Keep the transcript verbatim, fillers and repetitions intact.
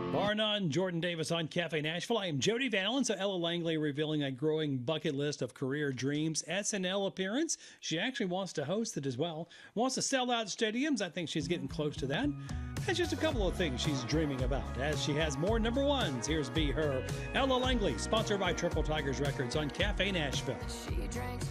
Bar none, Jordan Davis on Cafe Nashville. I am Jody Van So Ella Langley revealing a growing bucket list of career dreams. S N L appearance. She actually wants to host it as well. Wants to sell out stadiums. I think she's getting close to that. That's just a couple of things she's dreaming about. As she has more number ones, here's Be Her. Ella Langley, sponsored by Triple Tigers Records on Cafe Nashville.